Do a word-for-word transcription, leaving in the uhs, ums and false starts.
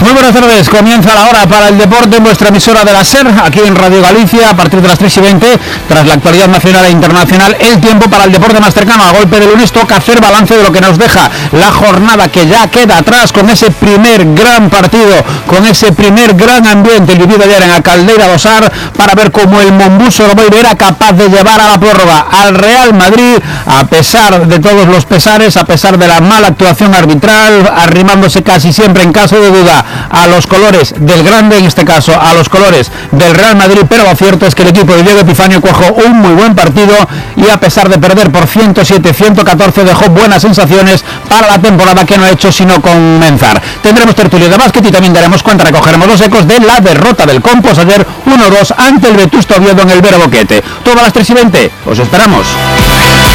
Muy buenas tardes, comienza la hora para el deporte en vuestra emisora de la SER, aquí en Radio Galicia, a partir de las tres y veinte, tras la actualidad nacional e internacional, el tiempo para el deporte más cercano. A golpe de lunes toca hacer balance de lo que nos deja la jornada que ya queda atrás, con ese primer gran partido, con ese primer gran ambiente, el vivido ayer en la Caldeira do Sar, para ver cómo el Mombuso Obradoiro era capaz de llevar a la prórroga al Real Madrid, a pesar de todos los pesares, a pesar de la mala actuación arbitral, arrimándose casi siempre en caso de duda a los colores del grande, en este caso a los colores del Real Madrid, pero lo cierto es que el equipo de Diego Epifanio cuajó un muy buen partido y a pesar de perder por ciento siete a ciento catorce dejó buenas sensaciones para la temporada que no ha hecho sino comenzar. Tendremos tertulia de básquet y también daremos cuenta, recogeremos los ecos de la derrota del Compos ayer uno dos ante el Vetusta Oviedo en el Vero Boquete. Todas las tres y veinte, os esperamos.